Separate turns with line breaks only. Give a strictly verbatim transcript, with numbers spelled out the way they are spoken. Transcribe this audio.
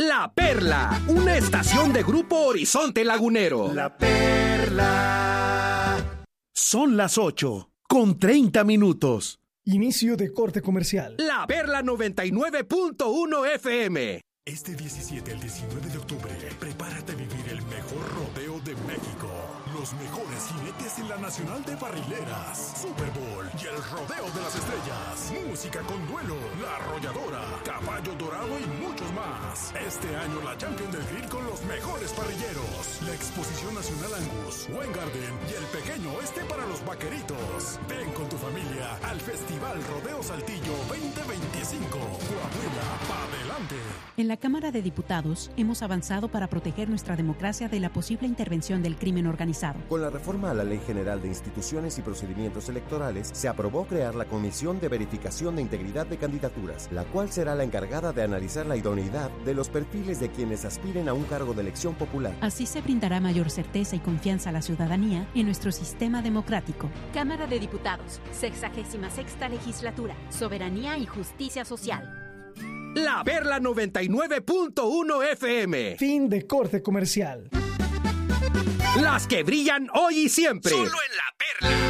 La Perla, una estación de Grupo Horizonte Lagunero.
La Perla.
Son las ocho, con treinta minutos.
Inicio de corte comercial.
La Perla noventa y nueve punto uno F M.
Este diecisiete al diecinueve de octubre, prepárate a vivir el mejor rodeo de México. Los mejores jinetes en la Nacional de Barrileras, Super Bowl y el Rodeo de las Estrellas. Música con duelo, La Arrolladora, Caballo Dorado y muchos más. Este año la Champion del Grill con los mejores parrilleros. La Exposición Nacional Angus, Weingarten y el Pequeño Oeste para los vaqueritos. Ven con tu familia al Festival Rodeo Saltillo veinte veinticinco. Coahuila, pa' adelante.
En la Cámara de Diputados hemos avanzado para proteger nuestra democracia de la posible intervención del crimen organizado.
Con la reforma a la Ley General de Instituciones y Procedimientos Electorales, se aprobó crear la Comisión de Verificación de Integridad de Candidaturas, la cual será la encargada de analizar la idoneidad de los perfiles de quienes aspiren a un cargo de elección popular.
Así se brindará mayor certeza y confianza a la ciudadanía en nuestro sistema democrático.
Cámara de Diputados, sexagésima sexta legislatura, soberanía y justicia social.
La Perla noventa y nueve punto uno F M.
Fin de corte comercial.
Las que brillan hoy y siempre.
Solo en La Perla.